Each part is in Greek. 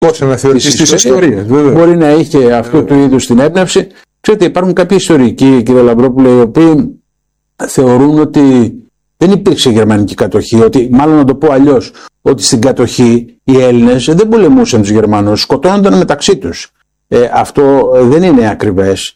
Πώς αναθεωρήσεις τις ιστορίες, βέβαια. Μπορεί να είχε αυτού του είδους την έμπνευση. Ξέρετε, υπάρχουν κάποιοι ιστορικοί, κύριε Λαμπρόπουλε, οι οποίοι θεωρούν ότι δεν υπήρξε γερμανική κατοχή, ότι, μάλλον να το πω αλλιώς, ότι στην κατοχή οι Έλληνες δεν πολεμούσαν τους Γερμανούς, σκοτώνονταν μεταξύ τους. Αυτό δεν είναι ακριβές.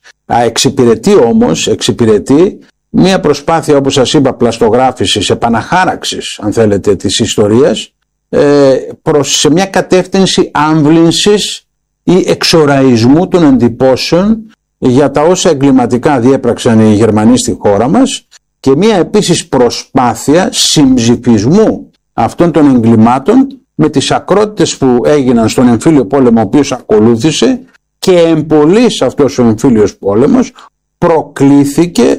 Εξυπηρετεί μία προσπάθεια, όπως σας είπα, πλαστογράφησης, επαναχάραξης, αν θέλετε, της ιστορίας, σε μια κατεύθυνση άμβλυνσης ή εξοραϊσμού των εντυπώσεων για τα όσα εγκληματικά διέπραξαν οι Γερμανοί στη χώρα μας και μια επίσης προσπάθεια συμψηφισμού αυτών των εγκλημάτων με τις ακρότητες που έγιναν στον εμφύλιο πόλεμο, ο οποίος ακολούθησε, και εμπολής αυτός ο εμφύλιος πόλεμος προκλήθηκε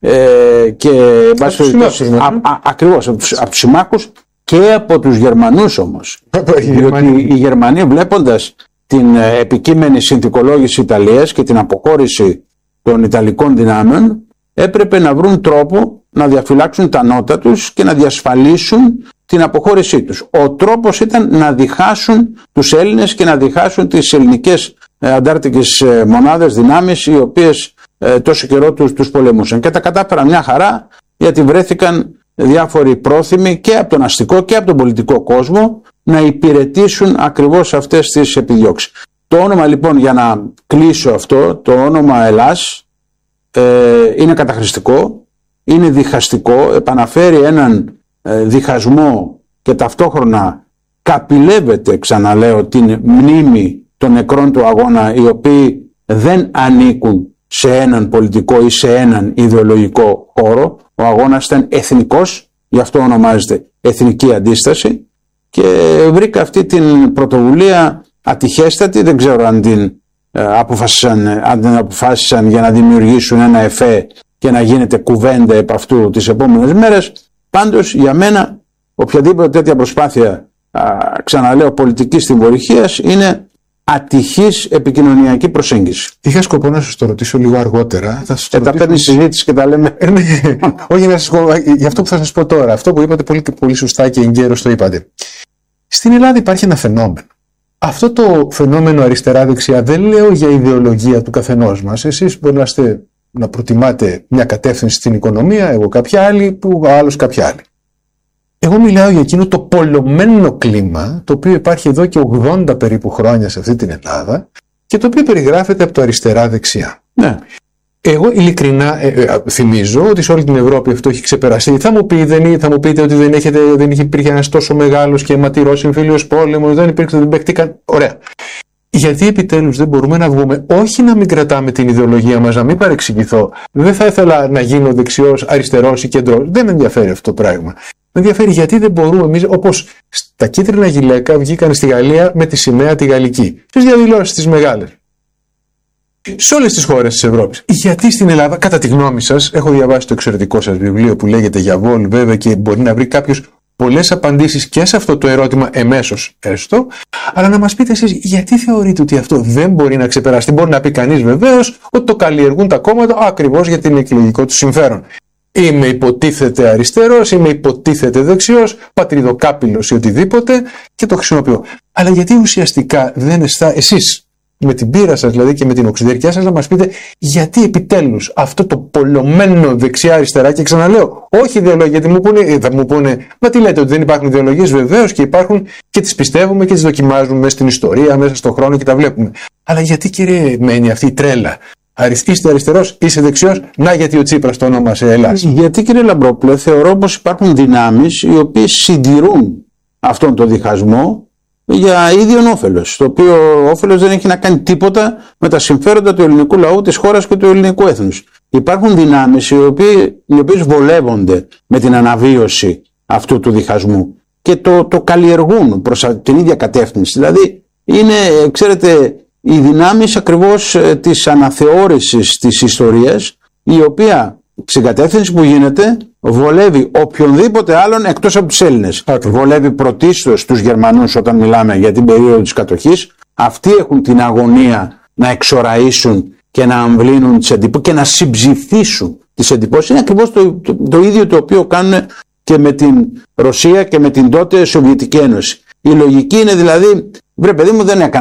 ακριβώς από τους συμμάχους και από τους Γερμανούς όμως. Διότι οι Γερμανοί, βλέποντας την επικείμενη συνθηκολόγηση Ιταλίας και την αποχώρηση των Ιταλικών δυνάμεων, έπρεπε να βρουν τρόπο να διαφυλάξουν τα νότα τους και να διασφαλίσουν την αποχώρησή τους. Ο τρόπος ήταν να διχάσουν τους Έλληνες και να διχάσουν τις ελληνικές αντάρτικες μονάδες δυνάμεις, οι οποίες τόσο καιρό τους πολεμούσαν. Και τα κατάφεραν μια χαρά, γιατί βρέθηκαν διάφοροι πρόθυμοι και από τον αστικό και από τον πολιτικό κόσμο να υπηρετήσουν ακριβώς αυτές τις επιδιώξεις. Το όνομα, λοιπόν, για να κλείσω αυτό, το όνομα Ελλάς είναι καταχρηστικό, είναι διχαστικό, επαναφέρει έναν διχασμό και ταυτόχρονα καπηλεύεται, ξαναλέω, την μνήμη των νεκρών του αγώνα, οι οποίοι δεν ανήκουν σε έναν πολιτικό ή σε έναν ιδεολογικό χώρο. Ο αγώνας ήταν εθνικός, γι' αυτό ονομάζεται Εθνική Αντίσταση, και βρήκα αυτή την πρωτοβουλία ατυχέστατη. Δεν ξέρω αν την αποφάσισαν για να δημιουργήσουν ένα εφέ και να γίνεται κουβέντα επ' αυτού τις επόμενες μέρες. Πάντως, για μένα, οποιαδήποτε τέτοια προσπάθεια, ξαναλέω, πολιτικής τιμωρυχίας είναι ατυχής επικοινωνιακή προσέγγιση. Είχα σκοπό να σας το ρωτήσω λίγο αργότερα. Τα παίρνει συζήτηση και τα λέμε. Όχι, να σας πω, για αυτό που θα σας πω τώρα. Αυτό που είπατε πολύ σωστά και εγκαίρως το είπατε. Στην Ελλάδα υπάρχει ένα φαινόμενο. Αυτό το φαινόμενο αριστερά-δεξιά δεν λέω για ιδεολογία του καθενός μας. Εσείς μπορεί να προτιμάτε μια κατεύθυνση στην οικονομία, εγώ κάποια άλλη, που άλλος κάποια άλλη. Εγώ μιλάω για εκείνο το πολλωμένο κλίμα, το οποίο υπάρχει εδώ και 80 περίπου χρόνια σε αυτή την Ελλάδα και το οποίο περιγράφεται από το αριστερά-δεξιά. Ναι. Εγώ ειλικρινά θυμίζω ότι σε όλη την Ευρώπη αυτό έχει ξεπεραστεί. Θα μου πείτε ότι δεν υπήρχε ένας τόσο μεγάλος και αιματηρός εμφύλιος πόλεμος, δεν παίχτηκαν. Ωραία. Γιατί επιτέλους δεν μπορούμε να βγούμε, όχι να μην κρατάμε την ιδεολογία μας, να μην παρεξηγηθώ. Δεν θα ήθελα να γίνω δεξιός, αριστερός ή κεντρός. Δεν με ενδιαφέρει αυτό το πράγμα. Με ενδιαφέρει γιατί δεν μπορούμε εμείς, όπως τα κίτρινα γυλαίκα βγήκαν στη Γαλλία με τη σημαία τη γαλλική, στις διαδηλώσεις τις μεγάλες. Σε όλες τις χώρες της Ευρώπης. Γιατί στην Ελλάδα, κατά τη γνώμη σας, έχω διαβάσει το εξαιρετικό σας βιβλίο που λέγεται Γιαβόλ, βέβαια, και μπορεί να βρει κάποιος πολλές απαντήσεις και σε αυτό το ερώτημα εμέσως έστω, αλλά να μας πείτε εσείς γιατί θεωρείτε ότι αυτό δεν μπορεί να ξεπεραστεί. Μπορεί να πει κανείς βεβαίως ότι το καλλιεργούν τα κόμματα ακριβώς για την εκλογικό του συμφέρον. Είμαι υποτίθεται αριστερός, είμαι υποτίθεται δεξιός, πατριδοκάπηλος ή οτιδήποτε και το χρησιμοποιώ. Αλλά γιατί ουσιαστικά δεν εσείς με την πείρα σας δηλαδή και με την οξυδερκιά σας να μας πείτε γιατί επιτέλους αυτό το πολλωμένο δεξιά-αριστερά, και ξαναλέω, όχι ιδεολογία, γιατί θα μου πούνε, μα τι λέτε ότι δεν υπάρχουν ιδεολογίες? Βεβαίως και υπάρχουν και τις πιστεύουμε και τις δοκιμάζουμε μέσα στην ιστορία, μέσα στον χρόνο και τα βλέπουμε. Αλλά γιατί, κύριε, μένει αυτή η τρέλα? Είστε αριστερός, είσαι δεξιός, να γιατί ο Τσίπρας το ονόμασε Ελλάς. Γιατί, κύριε Λαμπρόπουλε, θεωρώ πως υπάρχουν δυνάμεις οι οποίες συντηρούν αυτόν τον διχασμό για ίδιον όφελος, το οποίο όφελος δεν έχει να κάνει τίποτα με τα συμφέροντα του ελληνικού λαού, της χώρας και του ελληνικού έθνους. Υπάρχουν δυνάμεις οι οποίες βολεύονται με την αναβίωση αυτού του διχασμού και το καλλιεργούν προς την ίδια κατεύθυνση. Δηλαδή είναι, ξέρετε, οι δυνάμεις ακριβώς της αναθεώρησης της ιστορίας, η οποία στην κατεύθυνση που γίνεται βολεύει οποιονδήποτε άλλον εκτός από τους Έλληνες. Βολεύει πρωτίστως τους Γερμανούς όταν μιλάμε για την περίοδο της κατοχής. Αυτοί έχουν την αγωνία να εξοραίσουν και να αμβλύνουν τις εντυπώσεις και να συμψηφίσουν τις εντυπώσεις. Είναι ακριβώς το ίδιο το οποίο κάνουν και με την Ρωσία και με την τότε Σοβιετική Ένωση. Η λογική είναι δηλαδή, βρε παιδί μου, δεν έκανα